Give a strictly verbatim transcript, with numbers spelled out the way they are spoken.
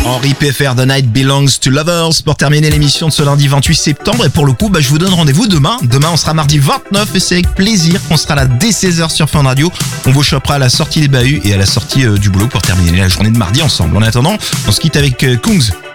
Henri P F R, The Night Belongs to Lovers, pour terminer l'émission de ce lundi vingt-huit septembre. Et pour le coup, bah, je vous donne rendez-vous demain. Demain, on sera mardi vingt-neuf et c'est avec plaisir qu'on sera là dès seize heures sur Fun Radio. On vous chopera à la sortie des bahuts et à la sortie euh, du boulot pour terminer la journée de mardi ensemble. En attendant, on se quitte avec euh, Kungs